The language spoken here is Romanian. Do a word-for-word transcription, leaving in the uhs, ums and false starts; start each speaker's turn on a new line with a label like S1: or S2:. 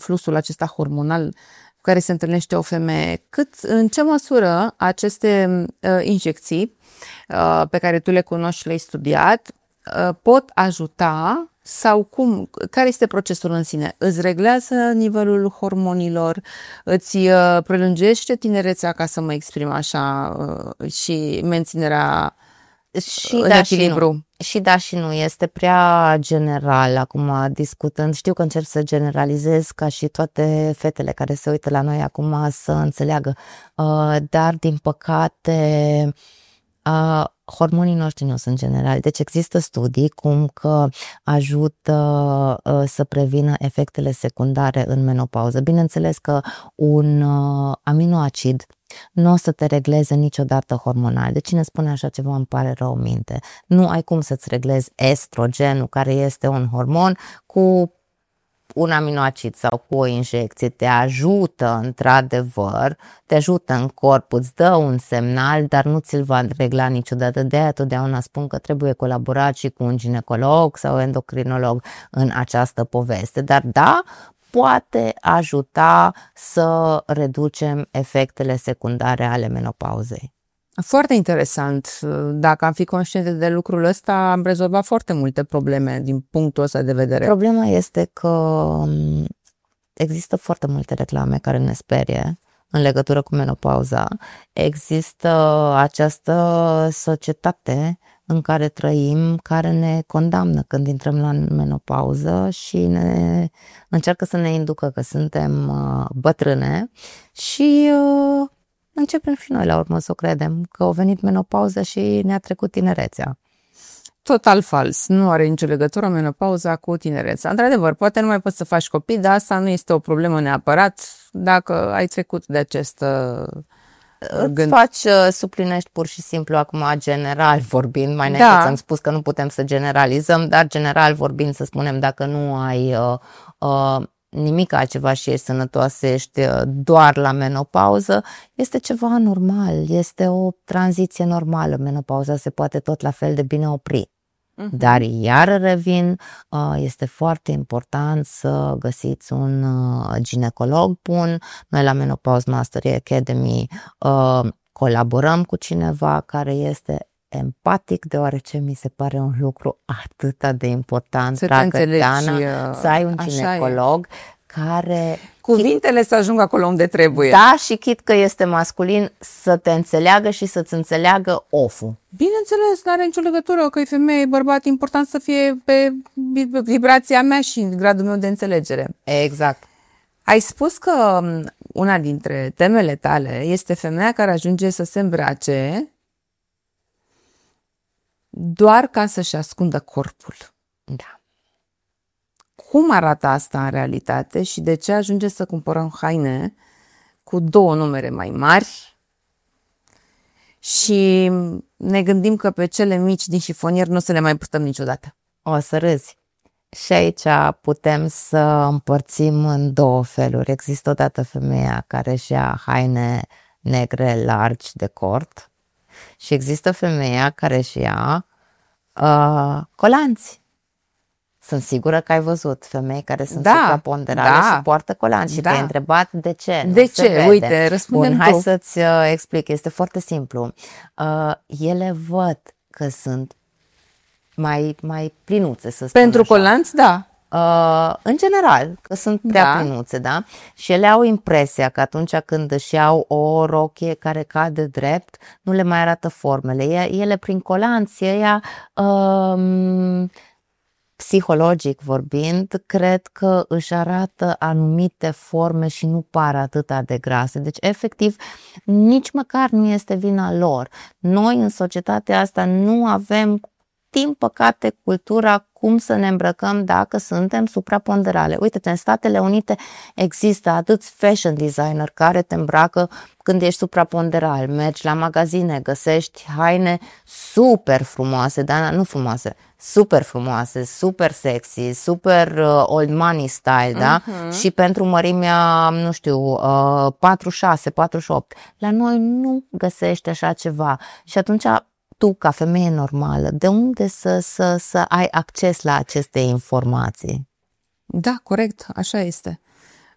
S1: fluxul acesta hormonal cu care se întâlnește o femeie, cât, în ce măsură aceste uh, injecții uh, pe care tu le cunoști și le-ai studiat uh, pot ajuta sau cum, care este procesul în sine? Îți reglează nivelul hormonilor, îți uh, prelungește tinerețea, ca să mă exprim așa, uh, și menținerea
S2: și
S1: în
S2: da,
S1: echilibru?
S2: Și, nu. și da și nu, este prea general acum discutând, știu că încerc să generalizez ca și toate fetele care se uită la noi acum să înțeleagă, uh, dar din păcate uh, hormonii noștri nu sunt generali, deci există studii cum că ajută uh, să prevină efectele secundare în menopauză. Bineînțeles că un uh, aminoacid nu o să te regleze niciodată hormonal. De cine spune așa ceva îmi pare rău minte. Nu ai cum să-ți reglezi estrogenul, care este un hormon, cu un aminoacid sau cu o injecție. Te ajută într-adevăr, te ajută în corp, îți dă un semnal, dar nu ți-l va regla niciodată. De aia totdeauna spun că trebuie colaborat și cu un ginecolog sau endocrinolog în această poveste. Dar da, poate ajuta să reducem efectele secundare ale menopauzei.
S1: Foarte interesant. Dacă am fi conștiente de lucrul ăsta, am rezolvat foarte multe probleme din punctul ăsta de vedere.
S2: Problema este că există foarte multe reclame care ne sperie în legătură cu menopauza. Există această societate în care trăim, care ne condamnă când intrăm la menopauză și ne încearcă să ne inducă că suntem bătrâne și uh, începem și noi la urmă să o credem că a venit menopauza și ne-a trecut tinerețea.
S1: Total fals. Nu are nicio legătură menopauza cu tinerețea. Într-adevăr, poate nu mai poți să faci copii, dar asta nu este o problemă neapărat dacă ai trecut de acest uh,
S2: Îți faci, suplinești pur și simplu acum general vorbind, mai înainte
S1: da.
S2: ți-am spus că nu putem să generalizăm, dar general vorbind să spunem dacă nu ai uh, uh, nimic altceva și ești sănătoasă, ești doar la menopauză, este ceva normal, este o tranziție normală, menopauza se poate tot la fel de bine opri. Uh-huh. Dar iar revin, este foarte important să găsiți un ginecolog bun. Noi la Menopause Mastery Academy colaborăm cu cineva care este empatic, deoarece mi se pare un lucru atât de important,
S1: să,
S2: dragă Diana, să ai un ginecolog care...
S1: Cuvintele să ajungă acolo unde trebuie.
S2: Da, și chit că este masculin, să te înțeleagă și să-ți înțeleagă oful.
S1: Bineînțeles, nu are nicio legătură că e femeie, bărbat, important să fie pe vibrația mea și gradul meu de înțelegere.
S2: Exact.
S1: Ai spus că una dintre temele tale este femeia care ajunge să se îmbrace doar ca să-și ascundă corpul.
S2: Da.
S1: Cum arată asta în realitate și de ce ajunge să cumpărăm haine cu două numere mai mari și ne gândim că pe cele mici din șifonier nu o să le mai purtăm niciodată?
S2: O să râzi. Și aici putem să împărțim în două feluri. Există odată femeia care își ia haine negre largi de cort și există femeia care își ia uh, colanți. Sunt sigură că ai văzut femei care sunt
S1: da,
S2: supraponderale
S1: da,
S2: și poartă colanți și
S1: da.
S2: te-ai întrebat de ce.
S1: De ce? Uite, răspundem
S2: Bun,
S1: tu.
S2: hai să-ți uh, explic. Este foarte simplu. Uh, ele văd că sunt mai, mai plinuțe, să spun
S1: Pentru
S2: așa.
S1: colanți, da.
S2: Uh, în general, că sunt prea
S1: da.
S2: plinuțe, da? Și ele au impresia că atunci când își iau o rochie care cade drept, nu le mai arată formele. Ele prin colanți, ea... Uh, psihologic vorbind, cred că își arată anumite forme și nu par atât de grase. Deci, efectiv, nici măcar nu este vina lor. Noi, în societatea asta, nu avem, din păcate, cultura cum să ne îmbrăcăm dacă suntem supraponderale. Uite-te, în Statele Unite există atâți fashion designer care te îmbracă când ești supraponderal. Mergi la magazine, găsești haine super frumoase, dar nu frumoase, super frumoase, super sexy, super uh, old money style, da? Uh-huh. Și pentru mărimea, nu știu, uh, patruzeci și șase, patruzeci și opt. La noi nu găsești așa ceva. Și atunci tu, ca femeie normală, de unde să, să, să ai acces la aceste informații?
S1: Da, corect, așa este.